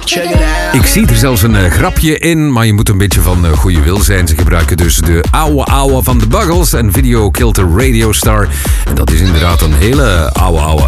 Ik zie er zelfs een grapje in, maar je moet een beetje van goede wil zijn. Ze gebruiken dus de ouwe van de Buggles en Video Killed the Radio Star. En dat is inderdaad een hele ouwe.